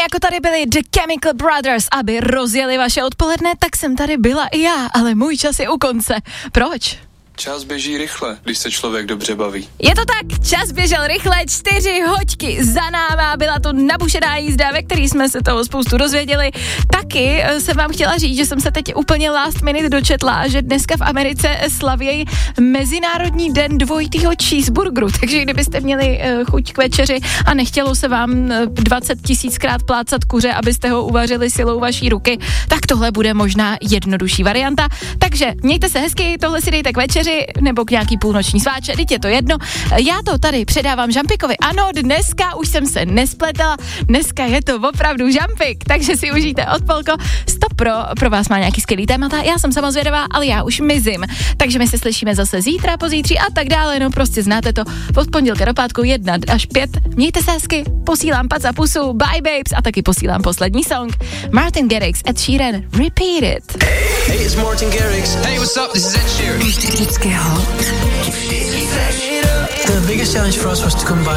jako tady byli The Chemical Brothers, aby rozjeli vaše odpoledne, tak jsem tady byla i já, ale můj čas je u konce. Proč? Čas běží rychle, když se člověk dobře baví. Je to tak, čas běžel rychle, 4 hoďky za náma, byla to nabušená jízda, ve který jsme se toho spoustu dozvěděli. Taky jsem vám chtěla říct, že jsem se teď úplně last minute dočetla, že dneska v Americe slavějí Mezinárodní den dvojitýho cheeseburgeru, takže kdybyste měli chuť k večeři a nechtělo se vám 20 000krát plácat kuře, abyste ho uvařili silou vaší ruky, tak tohle bude možná jednodušší varianta. Takže mějte se hezky, tohle si dejte k večeři nebo k nějaký půlnoční sváče, teď je to jedno. Já to tady předávám Žampikovi. Ano, dneska už jsem se nespletala, dneska je to opravdu Žampik, takže si užijte Odpolko. Stop pro vás má nějaký skvělý témata, já jsem sama zvědavá, ale já už mizím. Takže my se slyšíme zase zítra, pozítří a tak dále, no prostě znáte to. Od pondělka do pátku 1 až 5. Mějte se hezky, posílám pac a pusu, bye babes a taky posílám poslední song. Martin Garrix, Ed Sheeran, Repeat It. Hey, it's Martin Garrix. Hey, what's up? This is Ed Sheeran. Vždycky hot. The biggest challenge for us was to combine